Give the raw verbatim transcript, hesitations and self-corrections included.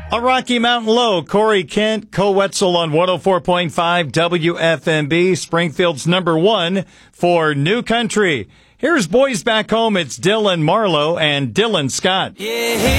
A Rocky Mountain Low, Corey Kent, Co-Wetzel on one oh four point five W F M B, Springfield's number one for New Country. Here's Boys Back Home. It's Dylan Marlowe and Dylan Scott. Yeah.